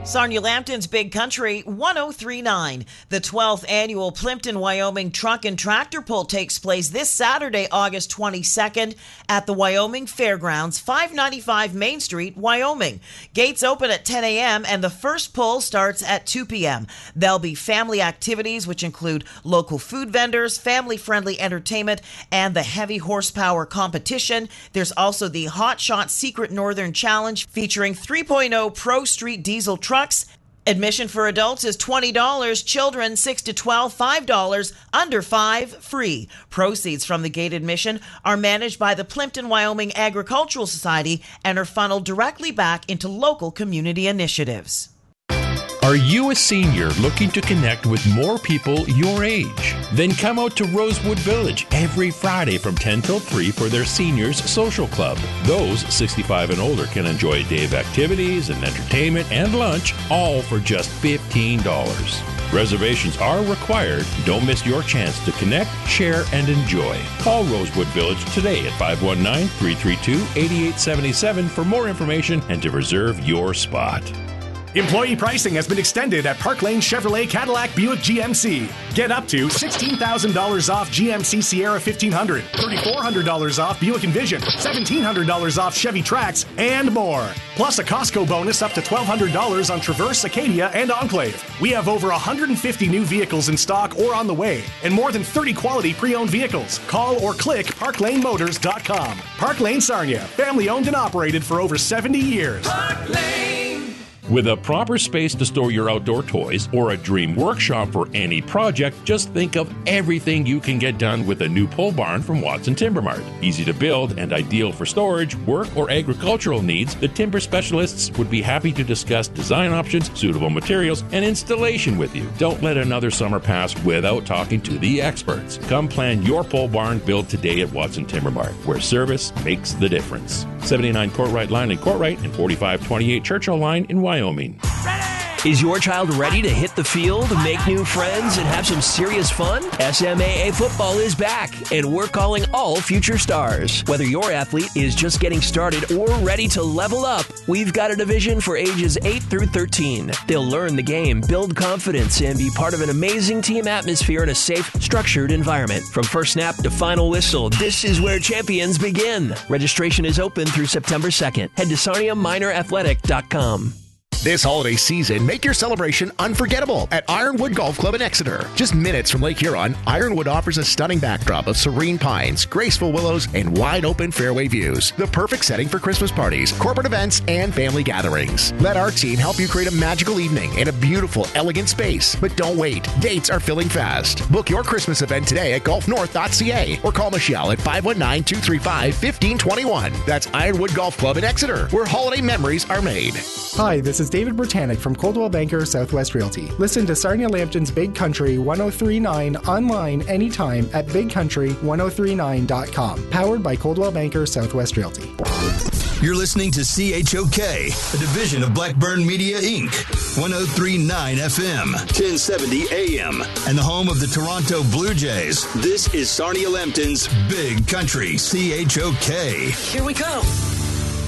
Sarnia Lambton's Big Country 1039. The 12th annual Plimpton, Wyoming Truck and Tractor Pull takes place this Saturday, August 22nd at the Wyoming Fairgrounds, 595 Main Street, Wyoming. Gates open at 10 a.m. and the first pull starts at 2 p.m. There'll be family activities, which include local food vendors, family-friendly entertainment, and the heavy horsepower competition. There's also the Hot Shot Secret Northern Challenge featuring 3.0 Pro Street diesel trucks. Admission for adults is $20, children 6 to 12, $5, under 5, free. Proceeds from the gate admission are managed by the Plimpton, Wyoming Agricultural Society and are funneled directly back into local community initiatives. Are you a senior looking to connect with more people your age? Then come out to Rosewood Village every Friday from 10 till 3 for their Seniors Social Club. Those 65 and older can enjoy a day of activities and entertainment and lunch, all for just $15. Reservations are required. Don't miss your chance to connect, share, and enjoy. Call Rosewood Village today at 519-332-8877 for more information and to reserve your spot. Employee pricing has been extended at Park Lane Chevrolet Cadillac Buick GMC. Get up to $16,000 off GMC Sierra 1500, $3,400 off Buick Envision, $1,700 off Chevy Trax, and more. Plus a Costco bonus up to $1,200 on Traverse, Acadia, and Enclave. We have over 150 new vehicles in stock or on the way, and more than 30 quality pre-owned vehicles. Call or click parklanemotors.com. Park Lane Sarnia, family owned and operated for over 70 years. Park Lane. With a proper space to store your outdoor toys or a dream workshop for any project, just think of everything you can get done with a new pole barn from Watson Timber Mart. Easy to build and ideal for storage, work, or agricultural needs, the timber specialists would be happy to discuss design options, suitable materials, and installation with you. Don't let another summer pass without talking to the experts. Come plan your pole barn build today at Watson Timber Mart, where service makes the difference. 79 Courtright Line in Courtright and 4528 Churchill Line in Wyoming. Is your child ready to hit the field, make new friends, and have some serious fun? SMAA football is back, and we're calling all future stars. Whether your athlete is just getting started or ready to level up, we've got a division for ages 8 through 13. They'll learn the game, build confidence, and be part of an amazing team atmosphere in a safe, structured environment. From first snap to final whistle, this is where champions begin. Registration is open through September 2nd. Head to SarniaMinorAthletic.com. This holiday season, make your celebration unforgettable at Ironwood Golf Club in Exeter. Just minutes from Lake Huron, Ironwood offers a stunning backdrop of serene pines, graceful willows, and wide-open fairway views. The perfect setting for Christmas parties, corporate events, and family gatherings. Let our team help you create a magical evening in a beautiful, elegant space. But don't wait. Dates are filling fast. Book your Christmas event today at golfnorth.ca or call Michelle at 519-235-1521. That's Ironwood Golf Club in Exeter, where holiday memories are made. Hi, this is David Britannic from Coldwell Banker Southwest Realty. Listen to Sarnia Lambton's Big Country 1039 online anytime at bigcountry1039.com. Powered by Coldwell Banker Southwest Realty. You're listening to CHOK, a division of Blackburn Media, Inc., 1039 FM, 1070 AM, and the home of the Toronto Blue Jays. This is Sarnia Lambton's Big Country, CHOK. Here we come.